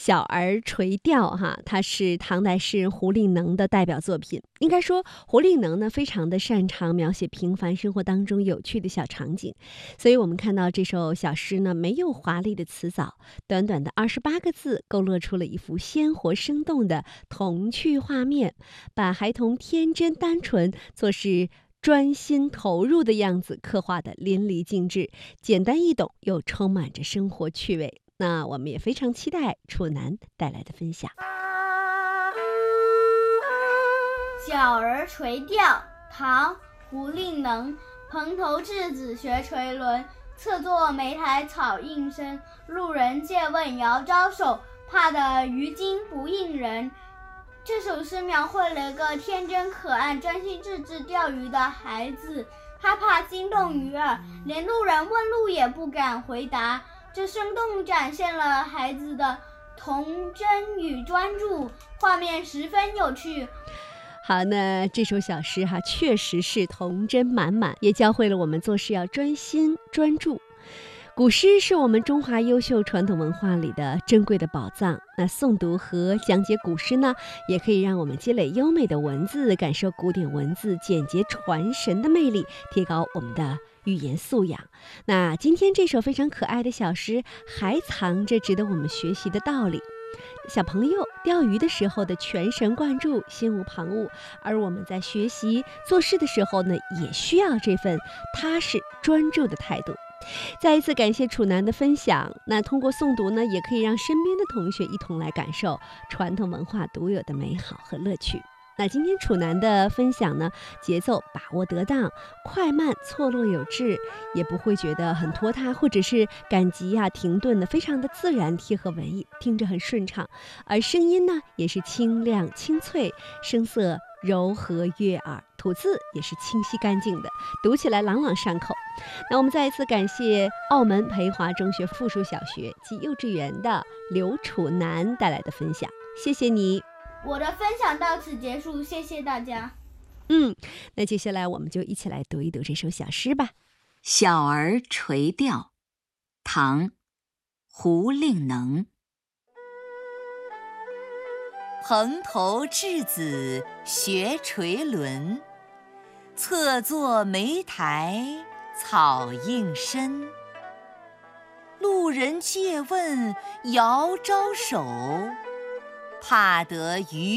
小儿垂钓哈，它是唐代诗人胡令能的代表作品。应该说，胡令能呢非常的擅长描写平凡生活当中有趣的小场景，所以我们看到这首小诗呢，没有华丽的词藻，短短的28个字，勾勒出了一幅鲜活生动的童趣画面，把孩童天真单纯、做事专心投入的样子刻画得淋漓尽致，简单易懂又充满着生活趣味。那我们也非常期待楚南带来的分享。 小儿垂钓，唐·胡令能。蓬头稚子学垂纶，侧坐莓苔草映身。路人借问遥招手，怕得鱼惊不应人。这首诗描绘了一个天真可爱、专心致志钓鱼的孩子，他怕惊动鱼儿，连路人问路也不敢回答。这生动展现了孩子的童真与专注，画面十分有趣。 好，那这首小诗哈，确实是童真满满，也教会了我们做事要专心专注。古诗是我们中华优秀传统文化里的珍贵的宝藏。那诵读和讲解古诗呢，也可以让我们积累优美的文字，感受古典文字简洁传神的魅力，提高我们的语言素养。那今天这首非常可爱的小诗，还藏着值得我们学习的道理。小朋友钓鱼的时候的全神贯注，心无旁骛，而我们在学习做事的时候呢，也需要这份踏实专注的态度。再一次感谢楚南的分享。那通过诵读呢，也可以让身边的同学一同来感受传统文化独有的美好和乐趣。那今天楚南的分享呢，节奏把握得当，快慢错落有致，也不会觉得很拖沓或者是赶急停顿的，非常的自然贴合文意，听着很顺畅。而声音呢，也是清亮清脆，声色柔和悦耳，吐字也是清晰干净的，读起来朗朗上口。那我们再一次感谢澳门培华中学附属小学及幼稚园的刘楚南带来的分享，谢谢你。 我的分享到此结束，谢谢大家。 那接下来我们就一起来读一读这首小诗吧。 小儿垂钓，唐·胡令能。蓬头稚子学垂纶，侧坐莓苔草映身。路人借问遥招手，怕得鱼